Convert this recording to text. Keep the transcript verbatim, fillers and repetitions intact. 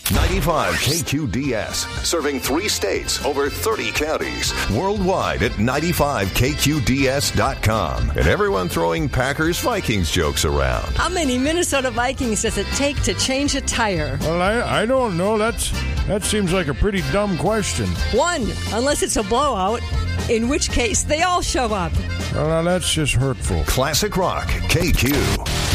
ninety-five K Q D S, serving three states, over thirty counties, worldwide at ninety-five K Q D S dot com. And everyone throwing Packers Vikings jokes around. How many Minnesota Vikings does it take to change a tire? Well, I, I don't know. That's that seems like a pretty dumb question. One, unless it's a blowout, in which case they all show up. Well, now that's just hurtful. Classic Rock, K Q.